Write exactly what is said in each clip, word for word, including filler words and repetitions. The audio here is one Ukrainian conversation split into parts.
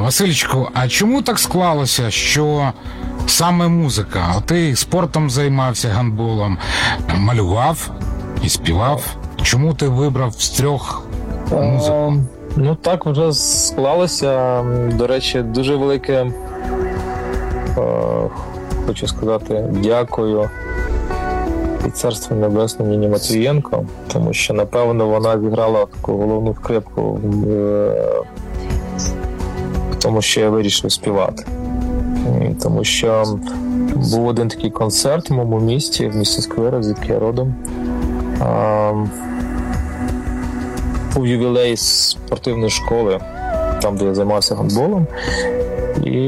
Васильчику, а чому так склалося, що саме музика? Ти спортом займався, гандболом, малював і співав. Чому ти вибрав з трьох музику? А, ну так вже склалося. До речі, дуже велике, а, хочу сказати, дякую і Царству Небесному Ніні Матвієнко, тому що, напевно, вона зіграла таку головну скрипку в, в тому, що я вирішив співати. Тому що був один такий концерт в моєму місті, в місті Сквира, звідки я родом. А, був ювілей спортивної школи, там, де я займався гандболом. І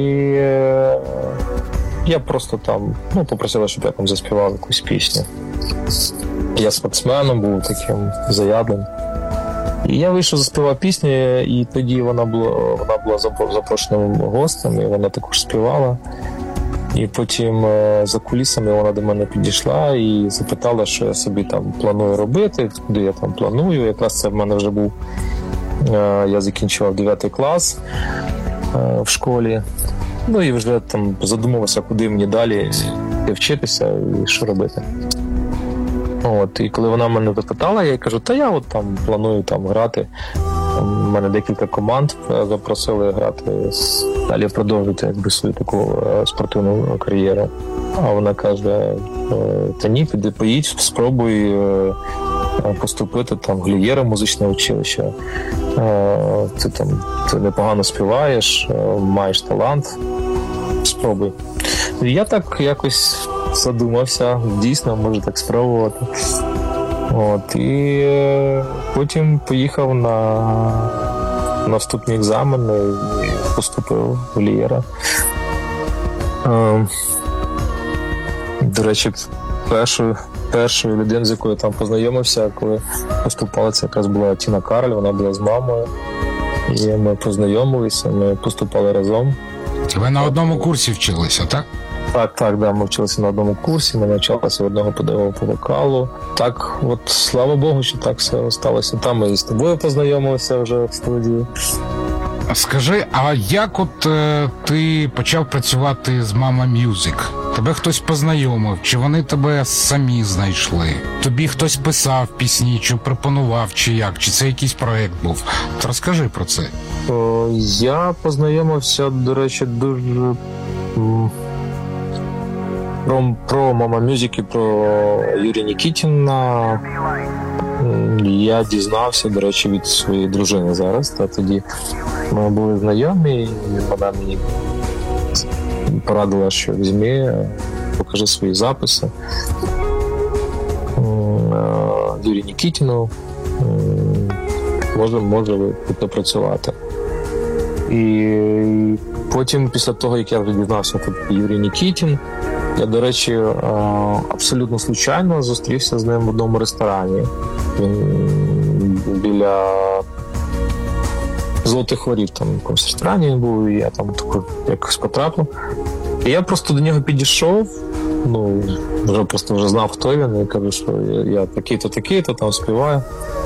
я просто там, ну, попросила, щоб я там заспівав якусь пісню. Я спортсменом був таким заядлим. І я вийшов, заспівав пісню, і тоді вона була, вона була запрошеним гостем, і вона також співала. І потім за кулісами вона до мене підійшла і запитала, що я собі там планую робити, куди я там планую. Якраз це в мене вже був, я закінчував дев'ятий клас в школі. Ну і вже там задумувався, куди мені далі вчитися і що робити. От, і коли вона мене запитала, я їй кажу, та я от там планую там грати. У мене декілька команд запросили грати, далі продовжити якби свою таку спортивну кар'єру. А вона каже, та ні, піди поїдь, спробуй поступити там в Глієра музичне училище. Ти там ти непогано співаєш, маєш талант, спробуй. І я так якось задумався, дійсно, можу так спробувати. От, і потім поїхав на, на вступні екзамени і поступив в Лієра. До речі, першою, першою людиною, з якою там познайомився, коли поступала, це якраз була Тіна Кароль, вона була з мамою. І ми познайомилися, ми поступали разом. Ви на одному курсі вчилися, так? Так, так, да, ми вчилися на одному курсі, ми навчалися одного педагога по вокалу. Так, от, слава Богу, що так все сталося. Там ми і з тобою познайомилися вже в студії. Скажи, а як от е, ти почав працювати з Mama Music? Тебе хтось познайомив, чи вони тебе самі знайшли? Тобі хтось писав пісні, чи пропонував, чи як? Чи це якийсь проєкт був? То розкажи про це. О, я познайомився, до речі, дуже... Про, про Mama Music і про Юрія Нікітіна я дізнався, до речі, від своєї дружини зараз. Та тоді ми були знайомі, і вона мені порадила, що візьми, покажи свої записи Юрію Нікітіну, може, може ви працювати. І потім, після того, як я вже дізнався, хто Юрій Нікітін, я, до речі, абсолютно случайно зустрівся з ним в одному ресторані. Він біля Золотих Воріт, там в якомусь ресторані він був, і я там тако якось потрапив. І я просто до нього підійшов, ну, вже просто вже знав, хто він, і кажу, що я такий-то, такий-то, там співаю.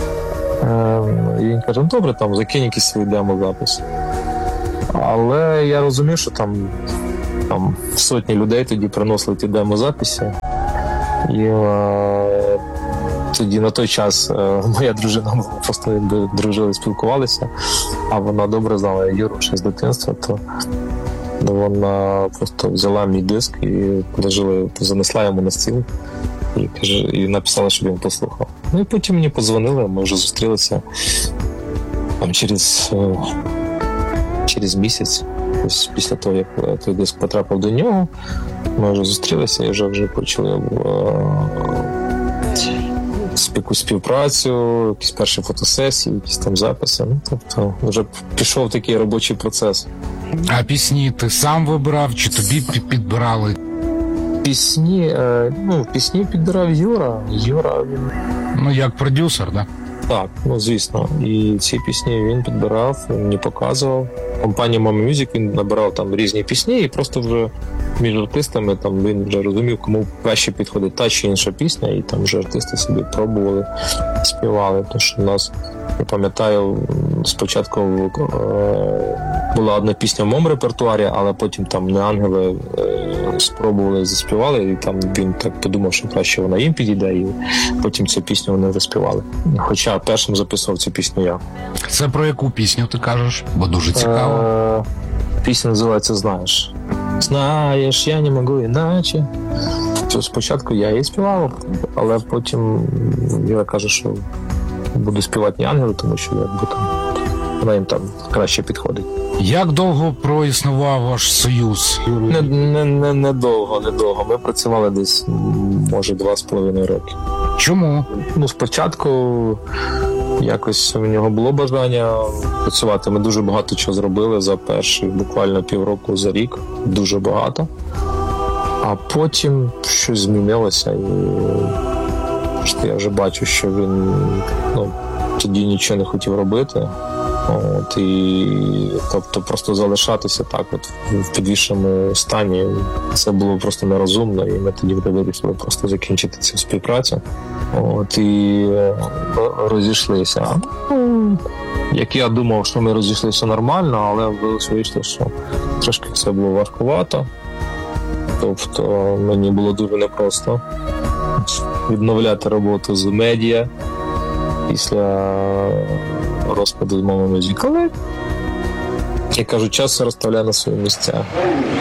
І він каже, ну добре, там закинь якийсь свій демо-запис. Але я розумів, що там Там сотні людей тоді приносили ті демозаписи. І е, тоді на той час е, моя дружина, ми просто якби дружили, спілкувалися, а вона добре знала Юру ще з дитинства, то вона просто взяла мій диск і положила, занесла йому на стіл і, каже, і написала, щоб він послухав. Ну і потім мені подзвонили, ми вже зустрілися там через, е, через місяць. Після того, як той диск потрапив до нього, ми вже зустрілися і вже, вже почали якусь співпрацю, якісь перші фотосесії, якісь там записи. Ну, тобто вже пішов такий робочий процес. А пісні ти сам вибирав, чи тобі підбирали? Пісні, ну, пісні підбирав Юра. Юра, він... Ну, як продюсер, так? Да? Так, ну звісно. І ці пісні він підбирав, він мені показував. Компанія Mama Music, він набирав там різні пісні, і просто вже між артистами там він вже розумів, кому краще підходить та чи інша пісня, і там вже артисти собі пробували, співали. Тому що у нас, я пам'ятаю, спочатку е, була одна пісня в моєму репертуарі, але потім там не ангели е, спробували, заспівали, і там він так подумав, що краще вона їм підійде, і потім цю пісню вони заспівали. Хоча першим записував цю пісню я. Це про яку пісню ти кажеш? Бо дуже цікаво. Е, пісня називається «Знаєш». Знаєш, я не можу іначе. То спочатку я її співав, але потім я кажу, що буду співати не ангели, тому що якби там вона їм там краще підходить. Як довго проіснував ваш союз? Не, не, не, не довго, не довго. Ми працювали десь, може, два з половиною роки. Чому? Ну, спочатку якось у нього було бажання працювати. Ми дуже багато чого зробили за перші буквально півроку, за рік. Дуже багато. А потім щось змінилося, і просто я вже бачу, що він ну, тоді нічого не хотів робити. От, і, тобто просто залишатися так от в підвішеному стані, це було просто нерозумно, і ми тоді вирішили просто закінчити цю співпрацю. От, і розійшлися. Ну, як я думав, що ми розійшлися нормально, але вийшло, що трошки це було важкувато. Тобто мені було дуже непросто відновляти роботу з медіа після розпаду з Mama Music. Але, я кажу, час розставляє на свої місця.